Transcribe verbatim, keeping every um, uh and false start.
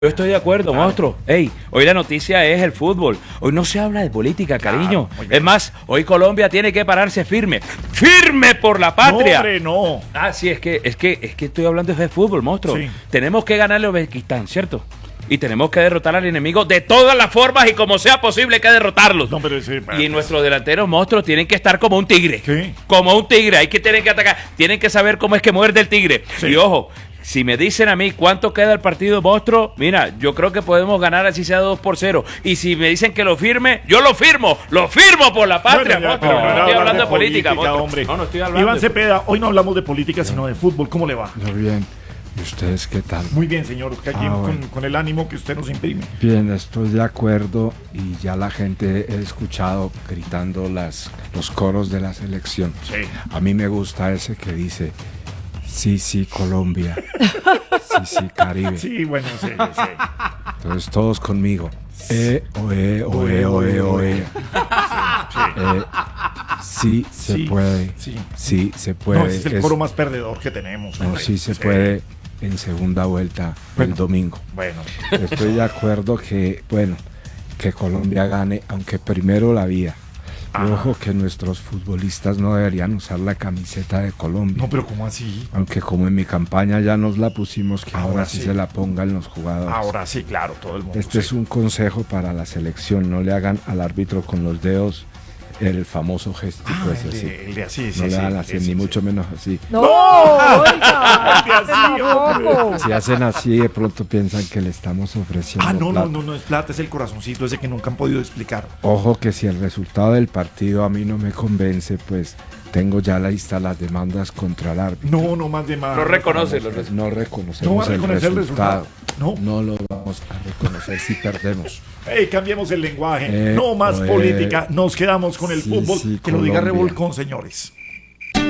Yo estoy de acuerdo, claro, monstruo. Ey, hoy la noticia es el fútbol. Hoy no se habla de política, cariño. Claro, es más, hoy Colombia tiene que pararse firme. ¡Firme por la patria! No, hombre, no. Ah, sí, es que, es que, es que estoy hablando de fútbol, monstruo. Sí. Tenemos que ganarle a Uzbekistán, ¿cierto? Y tenemos que derrotar al enemigo de todas las formas y como sea posible hay que derrotarlos. No, pero sí, y nuestros delanteros monstruos tienen que estar como un tigre. Sí. Como un tigre. Hay que tener que atacar. Tienen que saber cómo es que muerde el tigre. Sí. Y ojo, si me dicen a mí cuánto queda el partido monstruo, mira, yo creo que podemos ganar así sea dos por cero. Y si me dicen que lo firme, yo lo firmo. Lo firmo por la patria, bueno, ya, monstruo. No, no, no estoy hablando de política, política hombre. No, no estoy hablando. Iván Cepeda, hoy no hablamos de política, sino de fútbol. ¿Cómo le va? Muy bien. ¿Y ustedes qué tal? Muy bien, señor. Aquí Ah, con, bueno. con el ánimo que usted nos imprime. Bien, estoy de acuerdo y ya la gente he escuchado gritando las, los coros de la selección. Sí. A mí me gusta ese que dice, sí, sí, Colombia, sí, sí, Caribe. Sí, bueno, sí, sí. Entonces todos conmigo. Eh, oe, oe, oe, oe. Eh, sí, se Sí, puede. sí. Sí, se puede. No, ese es el Es- coro más perdedor que tenemos. no, hombre. sí se puede en segunda vuelta Bueno. el domingo. Bueno, Estoy de acuerdo que, bueno, que Colombia gane, aunque primero la vida. Y Ajá. ojo que nuestros futbolistas no deberían usar la camiseta de Colombia. no, pero ¿cómo así? Aunque como en mi campaña ya nos la pusimos, que ahora, Ahora sí sí. se la pongan los jugadores. Ahora sí, claro, todo el mundo. Este sí. es un consejo para la selección, no le hagan al árbitro con los dedos el famoso gestico Ah, ese el así. de, el de así, sí, No le sí, hagan sí, así, sí, ni sí. mucho menos así. No, oiga, El de así, hombre. tampoco. Si hacen así, de pronto piensan que le estamos ofreciendo Ah, no, plata. no, no, no es plata, es el corazoncito ese que nunca han podido explicar. Ojo que si el resultado del partido a mí no me convence, pues tengo ya listas las demandas contra el árbitro. No, no más de más. No reconoce los Pues resultados. no No va reconocemos a el reconocer el resultado. resultado. No. No lo vamos a reconocer si perdemos. Ey, cambiemos el lenguaje. Eh, no más eh, política. Nos quedamos con el sí, fútbol. sí, que lo diga Colombia. Revolcón, señores.